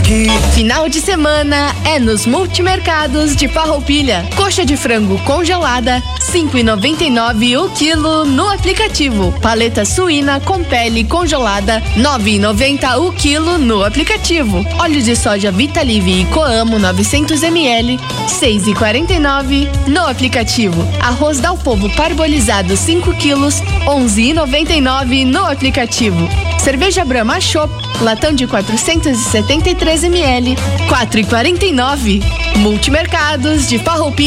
aqui. Final de semana é nos Multimercados de Farroupilha. Coxa de frango congelada, 5,99 o quilo no aplicativo. Paleta suína com pele congelada, 9,90 o quilo no aplicativo. Óleo de soja Vitalive e Coamo 900 ml, 6,49 no aplicativo. Arroz Dalpovo parbolizado 5 quilos, 11,99 no aplicativo. Cerveja Brahma Chopp, latão de 473 ml, 4,49. Multimercados de Farroupilha.